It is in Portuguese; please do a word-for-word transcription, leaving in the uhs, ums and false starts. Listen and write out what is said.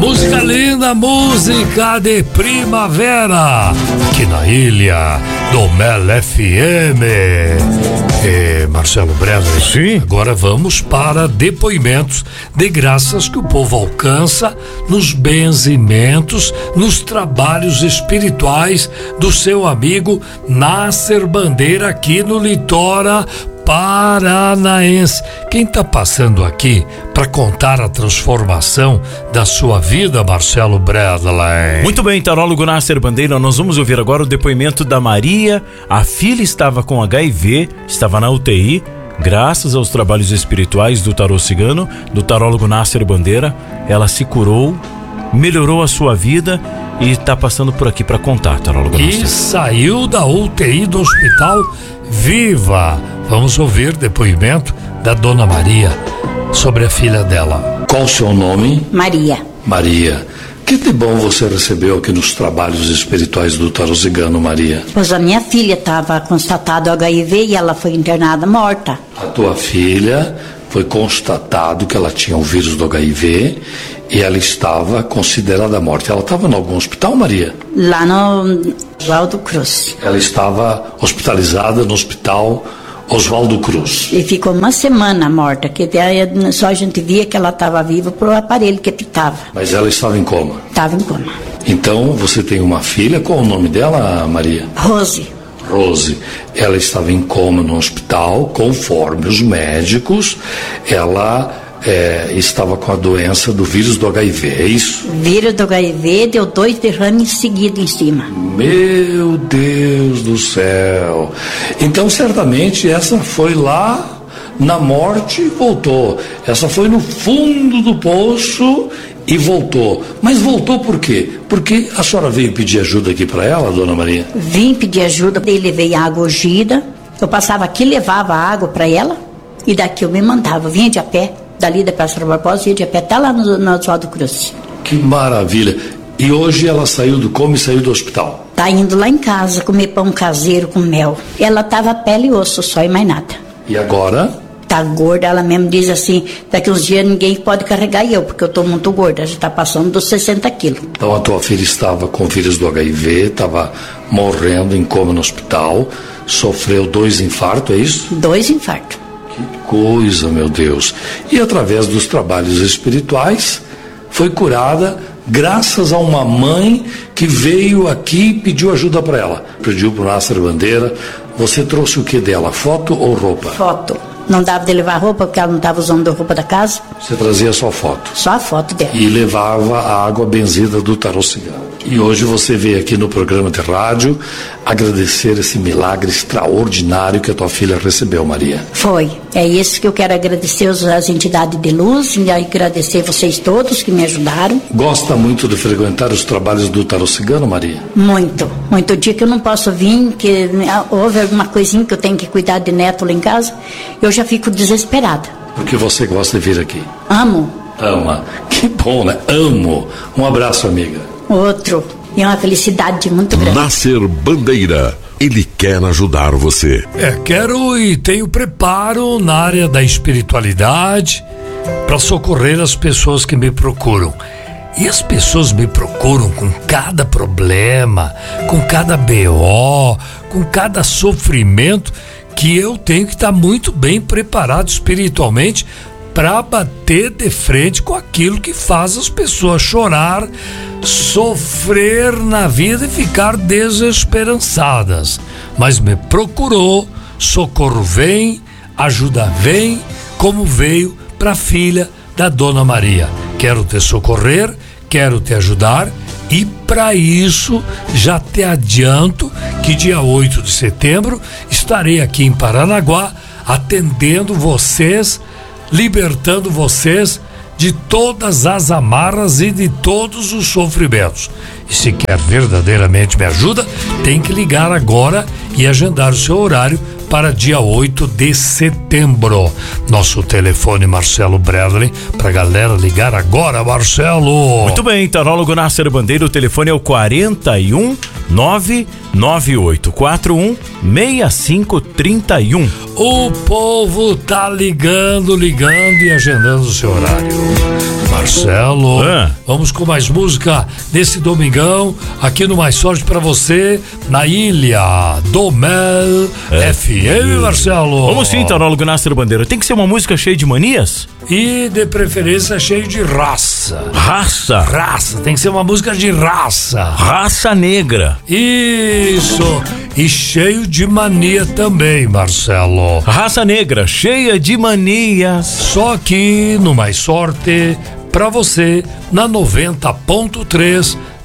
Música linda, música de primavera, aqui na ilha do Mel F M. E Marcelo Bradley, sim. Agora vamos para depoimentos de graças que o povo alcança nos benzimentos, nos trabalhos espirituais do seu amigo Nasser Bandeira aqui no Litora Paranaense. Quem está passando aqui para contar a transformação da sua vida, Marcelo Bradley? Muito bem, tarólogo Nasser Bandeira, nós vamos ouvir agora o depoimento da Maria. A filha estava com H I V, estava na U T I, graças aos trabalhos espirituais do tarô cigano, do tarólogo Nasser Bandeira, ela se curou, melhorou a sua vida e está passando por aqui para contar, tarólogo Nasser. E saiu da U T I do hospital viva. Vamos ouvir depoimento da dona Maria sobre a filha dela. Qual o seu nome? Maria. Maria. Que de bom você recebeu aqui nos trabalhos espirituais do tarô cigano, Maria? Pois a minha filha estava constatado H I V e ela foi internada morta. A tua filha foi constatado que ela tinha o vírus do H I V e ela estava considerada morta. Ela estava em algum hospital, Maria? Lá no Oswaldo Cruz. Ela estava hospitalizada no hospital Oswaldo Cruz. E ficou uma semana morta, que só a gente via que ela estava viva pro aparelho que pitava. Mas ela estava em coma? Estava em coma. Então você tem uma filha, qual o nome dela, Maria? Rose. Rose. Ela estava em coma no hospital, conforme os médicos, ela é, estava com a doença do vírus do H I V, é isso? O vírus do H I V deu dois derrames seguidos em cima. Meu Deus do céu! Então certamente essa foi lá na morte e voltou. Essa foi no fundo do poço e voltou. Mas voltou por quê? Porque a senhora veio pedir ajuda aqui para ela, dona Maria? Vim pedir ajuda, daí levei água ungida. Eu passava aqui, levava água para ela e daqui eu me mandava, vinha de a pé. Dali da Praça da Barbosa, ia de a pé até lá no, no Oswaldo Cruz. Que maravilha! E hoje ela saiu do coma e saiu do hospital? Tá indo lá em casa comer pão caseiro com mel. Ela tava pele e osso só e mais nada. E agora? Tá gorda, ela mesmo diz assim, daqui uns dias ninguém pode carregar eu, porque eu tô muito gorda, já tá passando dos sessenta quilos. Então a tua filha estava com o vírus do H I V, estava morrendo em coma no hospital, sofreu dois infartos, é isso? Dois infartos. Que coisa, meu Deus. E através dos trabalhos espirituais, foi curada graças a uma mãe que veio aqui e pediu ajuda para ela. Pediu para o Nasser Bandeira. Você trouxe o que dela? Foto ou roupa? Foto. Não dava de levar roupa, porque ela não estava usando a roupa da casa. Você trazia só foto? Só a foto dela. E levava a água benzida do tarô cigano. E hoje você veio aqui no programa de rádio agradecer esse milagre extraordinário que a tua filha recebeu, Maria. Foi. É isso que eu quero agradecer as entidades de luz e agradecer vocês todos que me ajudaram. Gosta muito de frequentar os trabalhos do tarô cigano, Maria? Muito. Muito dia que eu não posso vir, que houve alguma coisinha que eu tenho que cuidar de neto lá em casa, eu já fico desesperada. Porque você gosta de vir aqui? Amo. Ama. Que bom, né? Amo. Um abraço, amiga. Outro. E é uma felicidade muito grande. Nasser Bandeira. Ele quer ajudar você. É, quero e tenho preparo na área da espiritualidade para socorrer as pessoas que me procuram. E as pessoas me procuram com cada problema, com cada B O, com cada sofrimento, que eu tenho que estar muito bem preparado espiritualmente para bater de frente com aquilo que faz as pessoas chorar, sofrer na vida e ficar desesperançadas. Mas me procurou, socorro vem, ajuda vem, como veio para a filha da Dona Maria. Quero te socorrer, quero te ajudar e para isso já te adianto que dia oito de setembro estarei aqui em Paranaguá atendendo vocês, libertando vocês de todas as amarras e de todos os sofrimentos. E se quer verdadeiramente me ajuda, tem que ligar agora e agendar o seu horário para dia oito de setembro. Nosso telefone, Marcelo Bradley, pra galera ligar agora, Marcelo. Muito bem, tarólogo Nasser Bandeira, o telefone é o quarenta e um, nove nove oito quatro um, seis cinco três um. O povo tá ligando, ligando e agendando o seu horário. Marcelo, Ah. vamos com mais música nesse domingão, aqui no Mais Sorte pra você, na Ilha do Mel F M, Marcelo. Vamos sim, tarólogo Nasser Bandeira. Tem que ser uma música cheia de manias? E de preferência cheio de raça. Raça. Raça, tem que ser uma música de raça. Raça negra. Isso, e cheio de mania também, Marcelo. Raça negra, cheia de manias. Só aqui no Mais Sorte pra você, na noventa ponto três